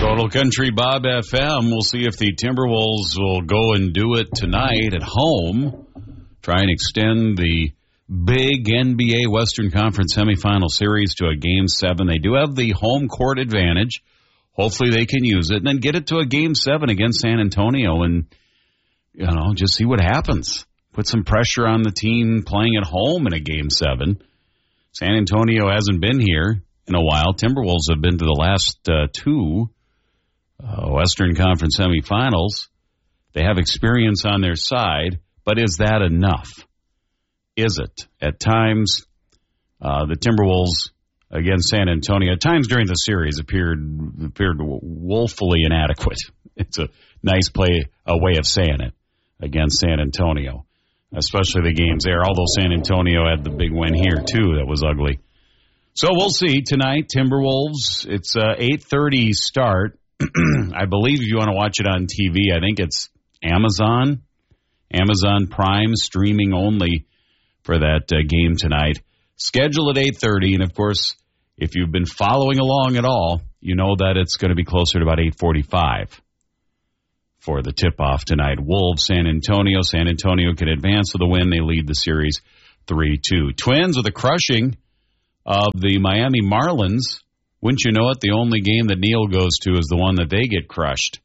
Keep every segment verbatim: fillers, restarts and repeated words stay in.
Total Country Bob F M. We'll see if the Timberwolves will go and do it tonight at home. Try and extend the big N B A Western Conference semifinal series to a game seven. They do have the home court advantage. Hopefully they can use it and then get it to a game seven against San Antonio and, you know, just see what happens. Put some pressure on the team playing at home in a game seven. San Antonio hasn't been here in a while. Timberwolves have been to the last uh, two uh, Western Conference semifinals. They have experience on their side, but is that enough? Is it? At times, uh, the Timberwolves against San Antonio, at times during the series, appeared appeared woefully inadequate. It's a nice play, a way of saying it, against San Antonio, especially the games there, although San Antonio had the big win here, too. That was ugly. So we'll see tonight, Timberwolves. It's a eight thirty start. I believe if you want to watch it on T V, I think it's Amazon, Amazon Prime, streaming only for that uh, game tonight. Schedule at eight thirty, and of course, if you've been following along at all, you know that it's going to be closer to about eight forty-five for the tip-off tonight. Wolves, San Antonio. San Antonio can advance to the win. They lead the series three two. Twins with a crushing of the Miami Marlins. Wouldn't you know it, the only game that Neil goes to is the one that they get crushed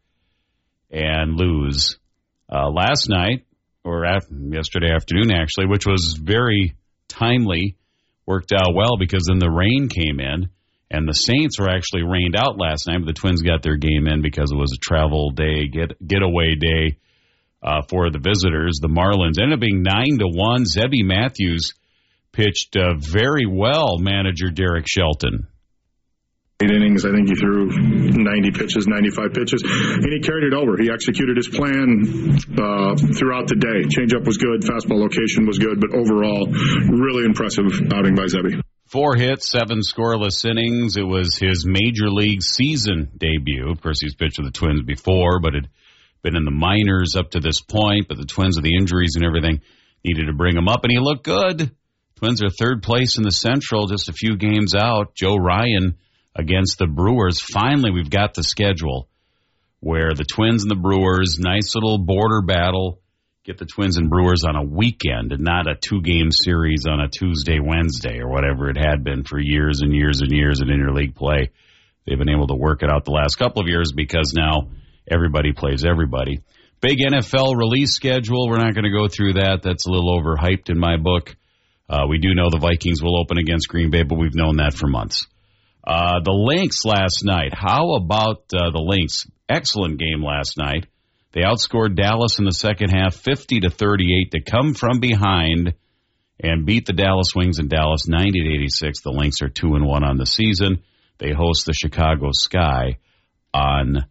and lose. Uh, last night, or after, yesterday afternoon, actually, which was very timely, worked out well because then the rain came in, and the Saints were actually rained out last night, but the Twins got their game in because it was a travel day, get getaway day uh, for the visitors. The Marlins ended up being nine to one. Zebby Matthews pitched uh, very well, manager Derek Shelton. Eight innings, I think he threw ninety pitches, ninety-five pitches, and he carried it over. He executed his plan uh, throughout the day. Changeup was good, fastball location was good, but overall, really impressive outing by Zebby. Four hits, seven scoreless innings. It was his major league season debut. Of course, he's pitched with the Twins before, but had been in the minors up to this point. But the Twins, with the injuries and everything, needed to bring him up, and he looked good. Twins are third place in the Central, just a few games out. Joe Ryan against the Brewers. Finally, we've got the schedule where the Twins and the Brewers, nice little border battle, get the Twins and Brewers on a weekend and not a two-game series on a Tuesday, Wednesday, or whatever it had been for years and years and years in interleague play. They've been able to work it out the last couple of years because now everybody plays everybody. Big N F L release schedule. We're not going to go through that. That's a little overhyped in my book. Uh, we do know the Vikings will open against Green Bay, but we've known that for months. Uh, the Lynx last night. How about uh, the Lynx? Excellent game last night. They outscored Dallas in the second half fifty to thirty-eight to come from behind and beat the Dallas Wings in Dallas ninety to eighty-six. The Lynx are two and one on the season. They host the Chicago Sky on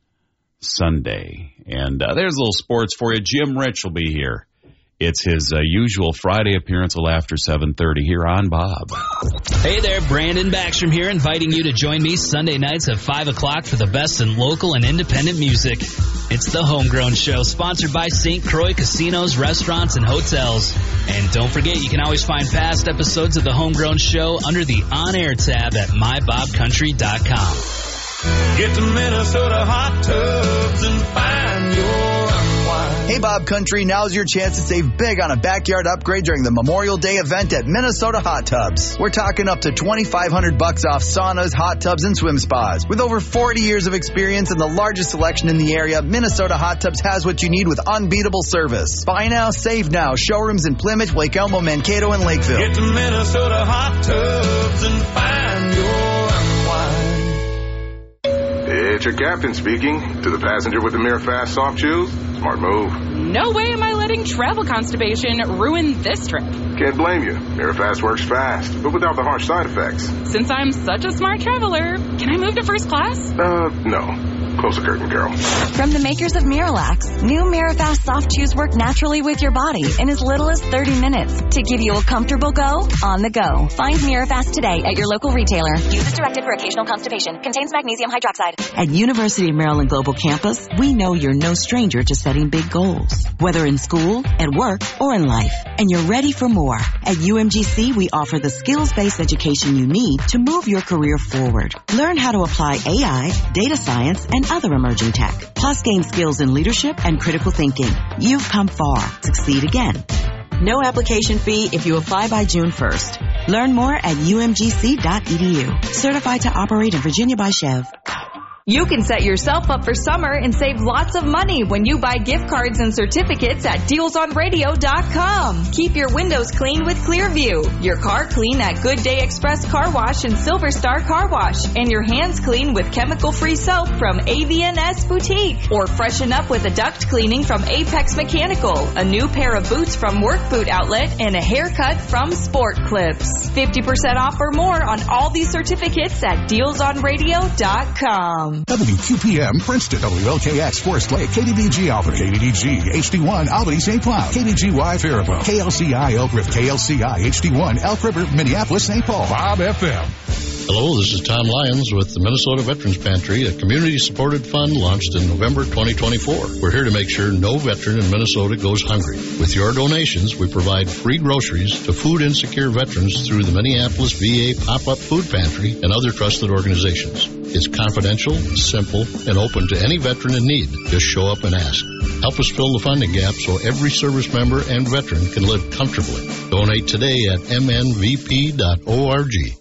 Sunday. And uh, there's a little sports for you. Jim Rich will be here. It's his uh, usual Friday appearance a little after seven thirty here on Bob. Hey there, Brandon Backstrom here, inviting you to join me Sunday nights at five o'clock for the best in local and independent music. It's the Homegrown Show, sponsored by Saint Croix Casinos, Restaurants, and Hotels. And don't forget, you can always find past episodes of the Homegrown Show under the On Air tab at my bob country dot com. Get to Minnesota Hot Tubs and find your unwind. Hey, Bob Country, now's your chance to save big on a backyard upgrade during the Memorial Day event at Minnesota Hot Tubs. We're talking up to twenty-five hundred bucks off saunas, hot tubs, and swim spas. With over forty years of experience and the largest selection in the area, Minnesota Hot Tubs has what you need with unbeatable service. Buy now, save now. Showrooms in Plymouth, Lake Elmo, Mankato, and Lakeville. Get to Minnesota Hot Tubs and find your unwind. It's your captain speaking. To the passenger with the Mirror Fast soft shoes, smart move. No way am I letting travel constipation ruin this trip. Can't blame you. Mirror Fast works fast, but without the harsh side effects. Since I'm such a smart traveler, can I move to first class? Uh, no. Close the curtain, Carol. From the makers of Miralax, new Mirafast soft chews work naturally with your body in as little as thirty minutes to give you a comfortable go on the go. Find Mirafast today at your local retailer. Use as directed for occasional constipation. Contains magnesium hydroxide. At University of Maryland Global Campus, we know you're no stranger to setting big goals, whether in school, at work, or in life. And you're ready for more. At U M G C, we offer the skills-based education you need to move your career forward. Learn how to apply A I, data science, and other emerging tech. Plus, gain skills in leadership and critical thinking. You've come far. Succeed again. No application fee if you apply by June first. Learn more at U M G C dot E D U. Certified to operate in Virginia by Chev. You can set yourself up for summer and save lots of money when you buy gift cards and certificates at deals on radio dot com. Keep your windows clean with Clearview, your car clean at Good Day Express Car Wash and Silver Star Car Wash, and your hands clean with chemical-free soap from A V N S Boutique. Or freshen up with a duct cleaning from Apex Mechanical, a new pair of boots from Work Boot Outlet, and a haircut from Sport Clips. fifty percent off or more on all these certificates at deals on radio dot com. W Q P M Princeton, W L K X Forest Lake, K D B G Alpha, K D D G, H D one Albany Saint Cloud, K D G Y Faribault, K L C I Elk River, K L C I H D one Elk River, Minneapolis, Saint Paul, Bob F M. Hello, this is Tom Lyons with the Minnesota Veterans Pantry, a community-supported fund launched in November twenty twenty-four. We're here to make sure no veteran in Minnesota goes hungry. With your donations, we provide free groceries to food-insecure veterans through the Minneapolis V A Pop-Up Food Pantry and other trusted organizations. It's confidential, simple, and open to any veteran in need. Just show up and ask. Help us fill the funding gap so every service member and veteran can live comfortably. Donate today at M N V P dot org.